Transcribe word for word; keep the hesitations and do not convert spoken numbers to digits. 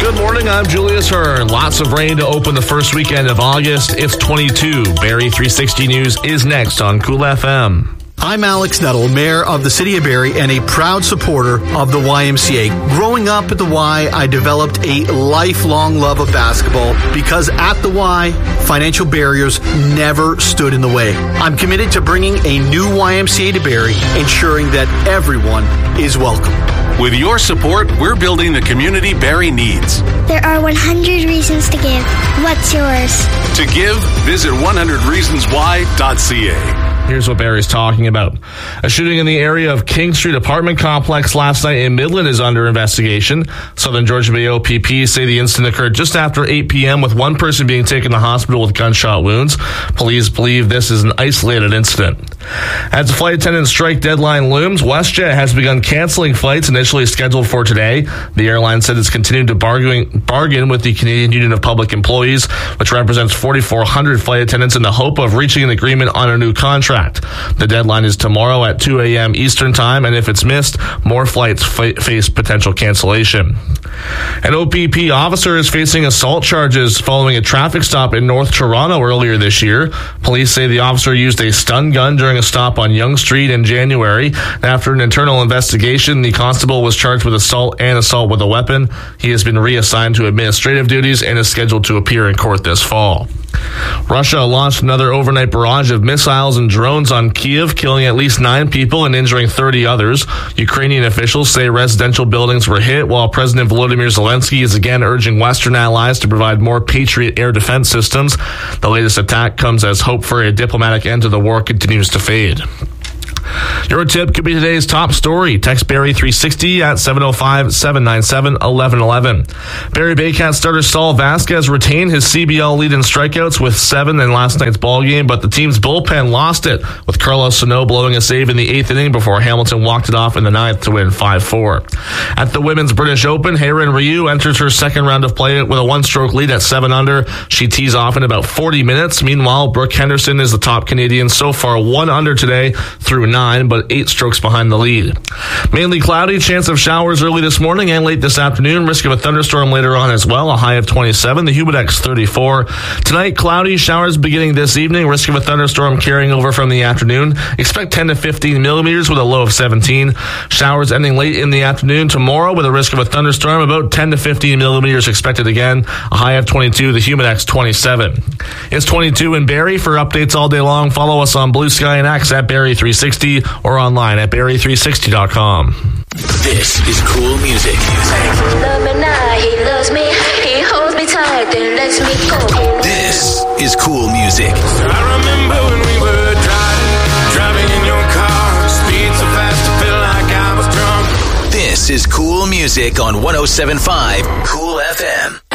Good morning, I'm Julius Hearn. Lots of rain to open the first weekend of August. It's twenty-two. Barrie three sixty News is next on Cool F M. I'm Alex Nettle, Mayor of the City of Barrie and a proud supporter of the Y M C A. Growing up at the Y, I developed a lifelong love of basketball because at the Y, financial barriers never stood in the way. I'm committed to bringing a new Y M C A to Barrie, ensuring that everyone is welcome. With your support, we're building the community Barrie needs. There are one hundred reasons to give. What's yours? To give, visit one hundred reasons why dot c a. Here's what Barrie's talking about. A shooting in the area of King Street apartment complex last night in Midland is under investigation. Southern Georgia Bay O P P say the incident occurred just after eight p.m. with one person being taken to hospital with gunshot wounds. Police believe this is an isolated incident. As the flight attendant strike deadline looms, WestJet has begun canceling flights initially scheduled for today. The airline said it's continuing to bargain, bargain with the Canadian Union of Public Employees, which represents forty-four hundred flight attendants, in the hope of reaching an agreement on a new contract. The deadline is tomorrow at two a.m. Eastern Time, and if it's missed, more flights fa- face potential cancellation. An O P P officer is facing assault charges following a traffic stop in North Toronto earlier this year. Police say the officer used a stun gun during a stop on Yonge Street in January. After an internal investigation, the constable was charged with assault and assault with a weapon. He has been reassigned to administrative duties and is scheduled to appear in court this fall. Russia launched another overnight barrage of missiles and drones on Kyiv, killing at least nine people and injuring thirty others. Ukrainian officials say residential buildings were hit, while President Volodymyr Zelensky is again urging Western allies to provide more Patriot air defense systems. The latest attack comes as hope for a diplomatic end to the war continues to fade. Your tip could be today's top story. Text Barrie three sixty at seven oh five, seven nine seven, one one one one. Barrie Baycats starter Saul Vasquez retained his C B L lead in strikeouts with seven in last night's ballgame, but the team's bullpen lost it, with Carlos Sano blowing a save in the eighth inning before Hamilton walked it off in the ninth to win five four. At the Women's British Open, Heiren Ryu enters her second round of play with a one-stroke lead at seven under. She tees off in about forty minutes. Meanwhile, Brooke Henderson is the top Canadian so far, one under today through nine, but eight strokes behind the lead. Mainly cloudy, chance of showers early this morning and late this afternoon. Risk of a thunderstorm later on as well, a high of twenty-seven. The Humidex thirty-four. Tonight, cloudy, showers beginning this evening. Risk of a thunderstorm carrying over from the afternoon. Expect ten to fifteen millimeters with a low of seventeen. Showers ending late in the afternoon tomorrow with a risk of a thunderstorm. About ten to fifteen millimeters expected again, a high of twenty-two. The Humidex twenty-seven. It's twenty-two in Barrie. For updates all day long, follow us on Blue Sky and X at Barrie three sixty or online at Barrie three sixty dot com. This is cool music. Love me now, he loves me, he holds me tight, then lets me go. This is cool music. I remember when we were driving, driving in your car, speed so fast I felt like I was drunk. This is cool music on one oh seven point five Cool F M.